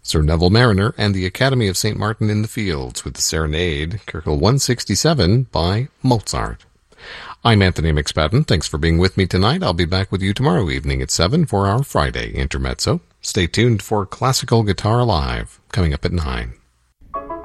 Sir Neville Mariner and the Academy of St. Martin in the Fields with the Serenade, Köchel 167 by Mozart. I'm Anthony McSpadden. Thanks for being with me tonight. I'll be back with you tomorrow evening at 7 for our Friday Intermezzo. Stay tuned for Classical Guitar Live, coming up at 9.